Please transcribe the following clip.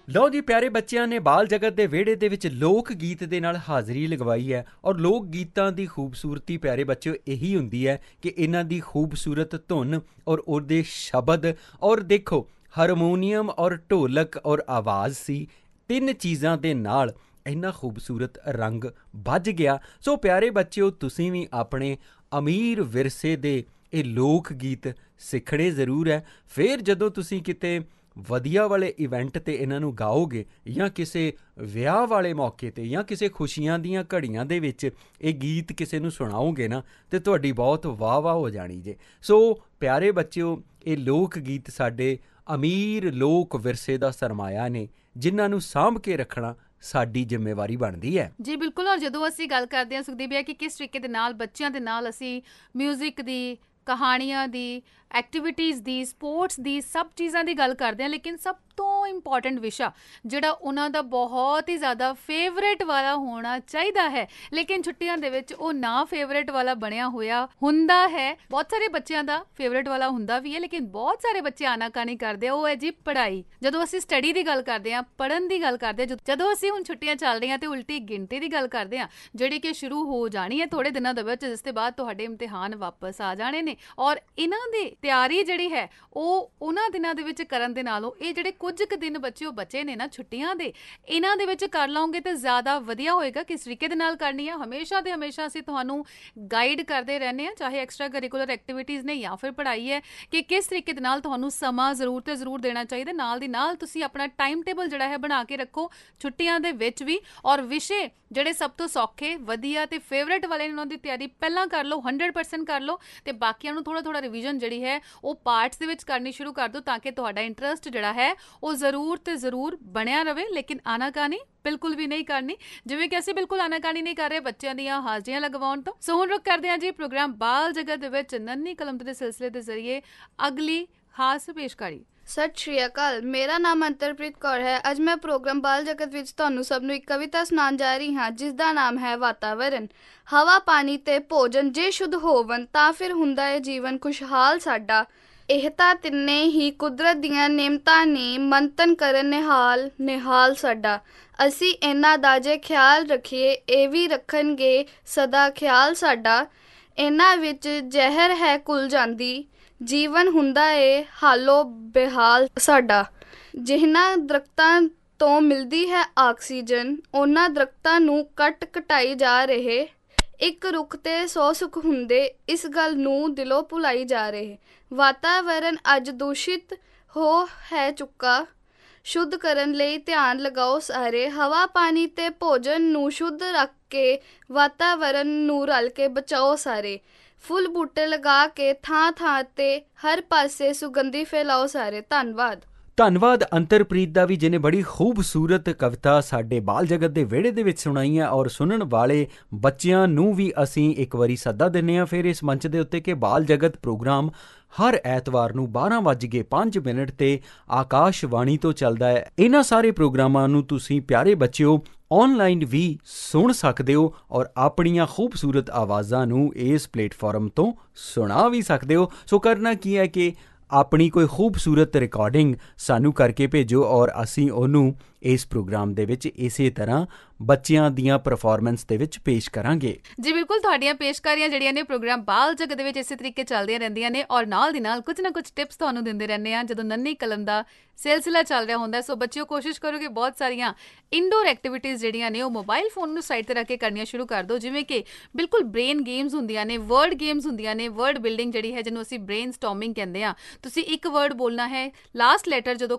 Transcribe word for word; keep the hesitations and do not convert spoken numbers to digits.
ਲਓ ਜੀ ਪਿਆਰੇ ਬੱਚਿਆਂ ਨੇ ਬਾਲ ਜਗਤ ਦੇ ਵਿਹੜੇ ਦੇ ਵਿੱਚ ਲੋਕ ਗੀਤ ਦੇ ਨਾਲ ਹਾਜ਼ਰੀ ਲਗਵਾਈ ਹੈ ਔਰ ਲੋਕ ਗੀਤਾਂ ਦੀ ਖੂਬਸੂਰਤੀ ਪਿਆਰੇ ਬੱਚਿਓ ਇਹੀ ਹੁੰਦੀ ਹੈ ਕਿ ਇਹਨਾਂ ਦੀ ਖੂਬਸੂਰਤ ਧੁਨ ਔਰ ਉਹਦੇ ਸ਼ਬਦ ਔਰ ਦੇਖੋ ਹਾਰਮੋਨੀਅਮ ਔਰ ਢੋਲਕ ਔਰ ਆਵਾਜ਼ ਸੀ, ਤਿੰਨ ਚੀਜ਼ਾਂ ਦੇ ਨਾਲ ਇੰਨਾ ਖੂਬਸੂਰਤ ਰੰਗ ਵੱਜ ਗਿਆ। ਸੋ ਪਿਆਰੇ ਬੱਚਿਓ ਤੁਸੀਂ ਵੀ ਆਪਣੇ ਅਮੀਰ ਵਿਰਸੇ ਦੇ ਇਹ ਲੋਕ ਗੀਤ ਸਿੱਖਣੇ ਜ਼ਰੂਰ ਹੈ। ਫਿਰ ਜਦੋਂ ਤੁਸੀਂ ਕਿਤੇ ਵਧੀਆ ਵਾਲੇ ਇਵੈਂਟ 'ਤੇ ਇਹਨਾਂ ਨੂੰ ਗਾਓਗੇ ਜਾਂ ਕਿਸੇ ਵਿਆਹ ਵਾਲੇ ਮੌਕੇ 'ਤੇ ਜਾਂ ਕਿਸੇ ਖੁਸ਼ੀਆਂ ਦੀਆਂ ਘੜੀਆਂ ਦੇ ਵਿੱਚ ਇਹ ਗੀਤ ਕਿਸੇ ਨੂੰ ਸੁਣਾਓਗੇ ਨਾ ਤਾਂ ਤੁਹਾਡੀ ਬਹੁਤ ਵਾਹ ਵਾਹ ਹੋ ਜਾਣੀ ਜੇ। ਸੋ ਪਿਆਰੇ ਬੱਚਿਓ ਇਹ ਲੋਕ ਗੀਤ ਸਾਡੇ ਅਮੀਰ ਲੋਕ ਵਿਰਸੇ ਦਾ ਸਰਮਾਇਆ ਨੇ ਜਿਨ੍ਹਾਂ ਨੂੰ ਸਾਂਭ ਕੇ ਰੱਖਣਾ ਸਾਡੀ ਜ਼ਿੰਮੇਵਾਰੀ ਬਣਦੀ ਹੈ। ਜੀ ਬਿਲਕੁਲ। ਔਰ ਜਦੋਂ ਅਸੀਂ ਗੱਲ ਕਰਦੇ ਹਾਂ ਸੁਖਦੀਪ ਭਈਆ ਕਿ ਕਿਸ ਤਰੀਕੇ ਦੇ ਨਾਲ ਬੱਚਿਆਂ ਦੇ ਨਾਲ ਅਸੀਂ ਮਿਊਜ਼ਿਕ ਦੀ, ਕਹਾਣੀਆਂ ਦੀ, ਐਕਟੀਵਿਟੀਜ਼ ਦੀ, ਸਪੋਰਟਸ ਦੀ, ਸਭ ਚੀਜ਼ਾਂ ਦੀ ਗੱਲ ਕਰਦੇ ਹਾਂ, ਲੇਕਿਨ ਸਭ ਤੋਂ ਇੰਪੋਰਟੈਂਟ ਵਿਸ਼ਾ ਜਿਹੜਾ ਉਹਨਾਂ ਦਾ ਬਹੁਤ ਹੀ ਜ਼ਿਆਦਾ ਫੇਵਰੇਟ ਵਾਲਾ ਹੋਣਾ ਚਾਹੀਦਾ ਹੈ ਲੇਕਿਨ ਛੁੱਟੀਆਂ ਦੇ ਵਿੱਚ ਉਹ ਨਾ ਫੇਵਰੇਟ ਵਾਲਾ ਬਣਿਆ ਹੋਇਆ ਹੁੰਦਾ ਹੈ। ਬਹੁਤ ਸਾਰੇ ਬੱਚਿਆਂ ਦਾ ਫੇਵਰੇਟ ਵਾਲਾ ਹੁੰਦਾ ਵੀ ਹੈ ਲੇਕਿਨ ਬਹੁਤ ਸਾਰੇ ਬੱਚੇ ਆਨਾਕਾਨੀ ਕਰਦੇ ਆ, ਉਹ ਹੈ ਜੀ ਪੜ੍ਹਾਈ। ਜਦੋਂ ਅਸੀਂ ਸਟੱਡੀ ਦੀ ਗੱਲ ਕਰਦੇ ਹਾਂ, ਪੜ੍ਹਨ ਦੀ ਗੱਲ ਕਰਦੇ ਹਾਂ, ਜਦੋਂ ਅਸੀਂ ਹੁਣ ਛੁੱਟੀਆਂ ਚੱਲ ਰਹੀਆਂ ਤੇ ਉਲਟੀ ਗਿਣਤੀ ਦੀ ਗੱਲ ਕਰਦੇ ਹਾਂ ਜਿਹੜੀ ਕਿ ਸ਼ੁਰੂ ਹੋ ਜਾਣੀ ਹੈ ਥੋੜੇ ਦਿਨਾਂ ਦੇ ਵਿੱਚ, ਜਿਸ ਦੇ ਬਾਅਦ ਤੁਹਾਡੇ ਇਮਤਿਹਾਨ ਵਾਪਸ ਆ ਜਾਣੇ ਨੇ ਔਰ ਇਹਨਾਂ ਦੀ ਤਿਆਰੀ ਜਿਹੜੀ ਹੈ ਉਹ ਉਹਨਾਂ ਦਿਨਾਂ ਦੇ ਵਿੱਚ ਕਰਨ ਦੇ ਨਾਲੋਂ ਇਹ ਜਿਹੜੇ ਕੁਝ ਕੁ ਦਿਨ ਬੱਚਿਓ ਬਚੇ ਨੇ ਨਾ ਛੁੱਟੀਆਂ ਦੇ, ਇਹਨਾਂ ਦੇ ਵਿੱਚ ਕਰ ਲਓਗੇ ਤਾਂ ਜ਼ਿਆਦਾ ਵਧੀਆ ਹੋਏਗਾ। ਕਿਸ ਤਰੀਕੇ ਦੇ ਨਾਲ ਕਰਨੀ ਹੈ ਹਮੇਸ਼ਾ ਦੇ ਹਮੇਸ਼ਾ ਅਸੀਂ ਤੁਹਾਨੂੰ ਗਾਈਡ ਕਰਦੇ ਰਹਿੰਦੇ ਹਾਂ, ਚਾਹੇ ਐਕਸਟਰਾ ਕਰਿਕੂਲਰ ਐਕਟੀਵਿਟੀਜ਼ ਨੇ ਜਾਂ ਫਿਰ ਪੜ੍ਹਾਈ ਹੈ, ਕਿ ਕਿਸ ਤਰੀਕੇ ਦੇ ਨਾਲ ਤੁਹਾਨੂੰ ਸਮਾਂ ਜ਼ਰੂਰ ਤੇ ਜ਼ਰੂਰ ਦੇਣਾ ਚਾਹੀਦਾ। ਨਾਲ ਦੀ ਨਾਲ ਤੁਸੀਂ ਆਪਣਾ ਟਾਈਮ ਟੇਬਲ ਜਿਹੜਾ ਹੈ ਬਣਾ ਕੇ ਰੱਖੋ ਛੁੱਟੀਆਂ ਦੇ ਵਿੱਚ ਵੀ, ਔਰ ਵਿਸ਼ੇ ਜਿਹੜੇ ਸਭ ਤੋਂ ਸੌਖੇ ਵਧੀਆ ਤੇ ਫੇਵਰੇਟ ਵਾਲੇ ਨੇ ਉਹਨਾਂ ਦੀ ਤਿਆਰੀ ਪਹਿਲਾਂ ਕਰ ਲਓ, ਹੰਡਰਡ ਪਰਸੈਂਟ ਕਰ ਲਓ ਤੇ ਬਾਕੀਆਂ ਨੂੰ ਥੋੜਾ ਥੋੜਾ ਰਿਵੀਜ਼ਨ ਜਿਹੜੀ ਹੈ ਉਹ ਪਾਰਟਸ ਦੇ ਵਿੱਚ ਕਰਨੀ ਸ਼ੁਰੂ ਕਰ ਦਿਓ ਤਾਂ ਕਿ ਤੁਹਾਡਾ ਇੰਟਰਸਟ ਜਿਹੜਾ ਹੈ ਉਹ ਜ਼ਰੂਰ ਤੇ ਜ਼ਰੂਰ ਬਣਿਆ ਰਵੇ। ਲੇਕਿਨ ਆਨਾਕਾਨੀ ਬਿਲਕੁਲ ਵੀ ਨਹੀਂ ਕਰਨੀ, ਜਿਵੇਂ ਕਿ ਅਸੀਂ ਬਿਲਕੁਲ ਆਨਾਕਾਨੀ ਨਹੀਂ ਕਰ ਰਹੇ ਬੱਚਿਆਂ ਦੀਆਂ ਹਾਜ਼ਰੀਆਂ ਲਗਵਾਉਣ ਤੋਂ। ਸੋ ਹੁਣ ਰੁਕ ਕਰਦੇ ਹਾਂ ਜੀ ਪ੍ਰੋਗਰਾਮ ਬਾਲ ਜਗਤ ਦੇ ਵਿੱਚ ਨੰਨੀ ਕਲਮ ਦੇ ਸਿਲਸਿਲੇ ਦੇ ਜ਼ਰੀਏ ਅਗਲੀ ਖਾਸ ਪੇਸ਼ਕਾਰੀ। ਸਤਿ ਸ਼੍ਰੀ ਅਕਾਲ, ਮੇਰਾ ਨਾਮ ਅੰਤਰਪ੍ਰੀਤ ਕੌਰ ਹੈ। ਅੱਜ ਮੈਂ ਪ੍ਰੋਗਰਾਮ ਬਾਲ ਜਗਤ ਵਿੱਚ ਤੁਹਾਨੂੰ ਸਭ ਨੂੰ ਇੱਕ ਕਵਿਤਾ ਸੁਣਾਉਣ ਜਾ ਰਹੀ ਹਾਂ ਜਿਸ ਦਾ ਨਾਮ ਹੈ ਵਾਤਾਵਰਨ। ਹਵਾ, ਪਾਣੀ ਤੇ ਭੋਜਨ ਜੇ ਸ਼ੁੱਧ ਹੋਵਣ ਤਾਂ ਫਿਰ ਹੁੰਦਾ ਹੈ ਜੀਵਨ ਖੁਸ਼ਹਾਲ ਸਾਡਾ। ਇਹ ਤਾਂ ਤਿੰਨੇ ਹੀ ਕੁਦਰਤ ਦੀਆਂ ਨੇਮਤਾਂ ਨੇ, ਮੰਥਨ ਕਰਨ ਨਿਹਾਲ ਨਿਹਾਲ ਸਾਡਾ। ਅਸੀਂ ਇਹਨਾਂ ਦਾ ਜੇ ਖਿਆਲ ਰੱਖੀਏ ਇਹ ਵੀ ਰੱਖਣਗੇ ਸਦਾ ਖਿਆਲ ਸਾਡਾ। ਇਹਨਾਂ ਵਿੱਚ ਜ਼ਹਿਰ ਹੈ ਘੁਲ ਜਾਂਦੀ, ਜੀਵਨ ਹੁੰਦਾ ਏ ਹਾਲੋ ਬੇਹਾਲ ਸਾਡਾ। ਜਿਹਨਾਂ ਦਰਖਤਾਂ ਤੋਂ ਮਿਲਦੀ ਹੈ ਆਕਸੀਜਨ ਉਹਨਾਂ ਦਰਖਤਾਂ ਨੂੰ ਕੱਟ ਕਟਾਈ ਜਾ ਰਹੇ। ਇੱਕ ਰੁੱਖ ਤੇ ਸੌ ਸੁੱਖ ਹੁੰਦੇ ਇਸ ਗੱਲ ਨੂੰ ਦਿਲੋਂ ਭੁਲਾਈ ਜਾ ਰਹੇ। ਵਾਤਾਵਰਨ ਅੱਜ ਦੂਸ਼ਿਤ ਹੋ ਹੈ ਚੁੱਕਾ, ਸ਼ੁੱਧ ਕਰਨ ਲਈ ਧਿਆਨ ਲਗਾਓ ਸਾਰੇ। ਹਵਾ, ਪਾਣੀ ਤੇ ਭੋਜਨ ਨੂੰ ਸ਼ੁੱਧ ਰੱਖ ਕੇ ਵਾਤਾਵਰਨ ਨੂੰ ਰਲ ਕੇ ਬਚਾਓ ਸਾਰੇ। ਫੁੱਲ ਬੂਟੇ ਲਗਾ ਕੇ ਥਾਂ ਥਾਂ ਤੇ ਹਰ ਪਾਸੇ ਸੁਗੰਧੀ ਫੈਲਾਓ ਸਾਰੇ। ਧੰਨਵਾਦ। ਧੰਨਵਾਦ ਅੰਤਰਪ੍ਰੀਤ ਦਾ ਵੀ, ਜਿਹਨੇ ਬੜੀ ਖੂਬਸੂਰਤ ਕਵਿਤਾ ਸਾਡੇ ਬਾਲ ਜਗਤ ਦੇ ਵਿਹੜੇ ਦੇ ਵਿੱਚ ਸੁਣਾਈ ਹੈ। ਔਰ ਸੁਣਨ ਵਾਲੇ ਬੱਚਿਆਂ ਨੂੰ ਵੀ ਅਸੀਂ ਇੱਕ ਵਾਰੀ ਸੱਦਾ ਦਿੰਦੇ ਹਾਂ ਫਿਰ ਇਸ ਮੰਚ ਦੇ ਉੱਤੇ ਕਿ ਬਾਲ ਜਗਤ ਪ੍ਰੋਗਰਾਮ ਹਰ ਐਤਵਾਰ ਨੂੰ ਬਾਰਾਂ ਵੱਜ ਕੇ ਪੰਜ ਮਿੰਟ 'ਤੇ ਆਕਾਸ਼ਵਾਣੀ ਤੋਂ ਚੱਲਦਾ ਹੈ। ਇਹਨਾਂ ਸਾਰੇ ਪ੍ਰੋਗਰਾਮਾਂ ਨੂੰ ਤੁਸੀਂ ਪਿਆਰੇ ਬੱਚਿਓ ਔਨਲਾਈਨ ਵੀ ਸੁਣ ਸਕਦੇ ਹੋ ਔਰ ਆਪਣੀਆਂ ਖੂਬਸੂਰਤ ਆਵਾਜ਼ਾਂ ਨੂੰ ਇਸ ਪਲੇਟਫਾਰਮ ਤੋਂ ਸੁਣਾ ਵੀ ਸਕਦੇ ਹੋ। ਸੋ ਕਰਨਾ ਕੀ ਹੈ ਕਿ ਆਪਣੀ ਕੋਈ ਖੂਬਸੂਰਤ ਰਿਕਾਰਡਿੰਗ ਸਾਨੂੰ ਕਰਕੇ ਭੇਜੋ ਔਰ ਅਸੀਂ ਉਹਨੂੰ ਇਸ ਪ੍ਰੋਗਰਾਮ ਦੇ ਵਿੱਚ ਇਸੇ ਤਰ੍ਹਾਂ ਬੱਚਿਆਂ ਦੀਆਂ ਪਰਫਾਰਮੈਂਸ ਦੇ ਵਿੱਚ ਪੇਸ਼ ਕਰਾਂਗੇ। ਜੀ ਬਿਲਕੁਲ, ਤੁਹਾਡੀਆਂ ਪੇਸ਼ਕਾਰੀਆਂ ਜਿਹੜੀਆਂ ਨੇ ਪ੍ਰੋਗਰਾਮ ਬਾਲ ਜਗਤ ਦੇ ਵਿੱਚ ਇਸੇ ਤਰੀਕੇ ਚੱਲਦੀਆਂ ਰਹਿੰਦੀਆਂ ਨੇ ਔਰ ਨਾਲ ਦੀ ਨਾਲ ਕੁਝ ਨਾ ਕੁਝ ਟਿਪਸ ਤੁਹਾਨੂੰ ਦਿੰਦੇ ਰਹਿੰਦੇ ਹਾਂ ਜਦੋਂ ਨੰਨੀ ਕਲਮ ਦਾ ਸਿਲਸਿਲਾ ਚੱਲ ਰਿਹਾ ਹੁੰਦਾ। ਸੋ ਬੱਚਿਓ ਕੋਸ਼ਿਸ਼ ਕਰੋ ਕਿ ਬਹੁਤ ਸਾਰੀਆਂ ਇਨਡੋਰ ਐਕਟੀਵਿਟੀਜ਼ ਜਿਹੜੀਆਂ ਨੇ ਉਹ ਮੋਬਾਈਲ ਫੋਨ ਨੂੰ ਸਾਈਡ 'ਤੇ ਰੱਖ ਕੇ ਕਰਨੀਆਂ ਸ਼ੁਰੂ ਕਰ ਦਿਓ, ਜਿਵੇਂ ਕਿ ਬਿਲਕੁਲ ਬ੍ਰੇਨ ਗੇਮਸ ਹੁੰਦੀਆਂ ਨੇ, ਵਰਡ ਗੇਮਸ ਹੁੰਦੀਆਂ ਨੇ, ਵਰਡ ਬਿਲਡਿੰਗ ਜਿਹੜੀ ਹੈ ਜਿਹਨੂੰ ਅਸੀਂ ਬ੍ਰੇਨ ਸਟੋਮਿੰਗ ਕਹਿੰਦੇ ਹਾਂ। ਤੁਸੀਂ ਇੱਕ ਵਰਡ ਬੋਲਣਾ ਹੈ, ਲਾਸਟ ਲੈਟਰ ਜਦੋਂ